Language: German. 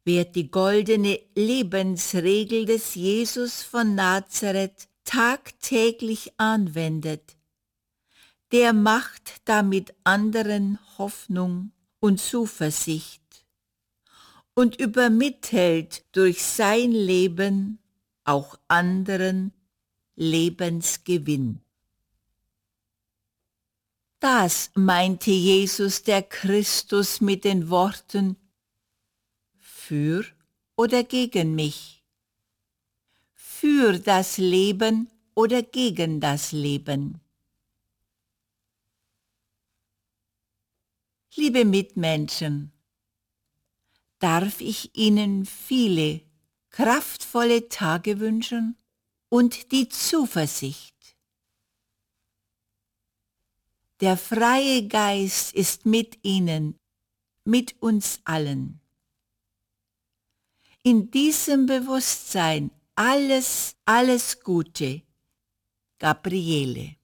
Wer die goldene Lebensregel des Jesus von Nazareth tagtäglich anwendet, der macht damit anderen Hoffnung und Zuversicht und übermittelt durch sein Leben auch anderen Lebensgewinn. Das meinte Jesus der Christus mit den Worten: Für oder gegen mich? Für das Leben oder gegen das Leben? Liebe Mitmenschen, darf ich Ihnen viele kraftvolle Tage wünschen und die Zuversicht. Der freie Geist ist mit Ihnen, mit uns allen. In diesem Bewusstsein alles Gute, Gabriele.